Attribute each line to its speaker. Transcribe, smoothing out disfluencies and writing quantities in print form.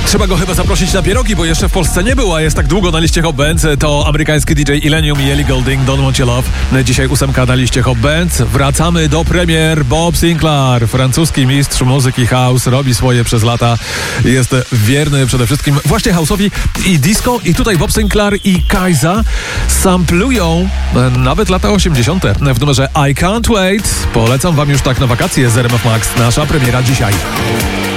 Speaker 1: Trzeba go chyba zaprosić na pierogi, bo jeszcze w Polsce nie był, a jest tak długo na liście Hot Bands. To amerykański DJ Illenium i Ellie Goulding, Don't Want Your Love. Dzisiaj 8 na liście Hot Bands. Wracamy do premier. Bob Sinclair, francuski mistrz muzyki house, robi swoje przez lata. Jest wierny przede wszystkim właśnie house'owi i disco. I tutaj Bob Sinclair i Kaiza samplują nawet lata 80. w numerze I Can't Wait. Polecam wam już tak na wakacje z RMF Max. Nasza premiera dzisiaj.